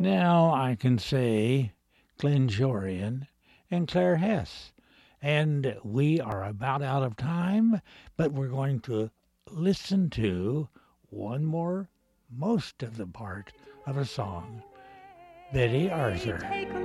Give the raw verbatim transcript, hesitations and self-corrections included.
Now I can say Glenn Jorian and Claire Hess. And we are about out of time, but we're going to listen to one more, most of the part of a song. Betty Arthur.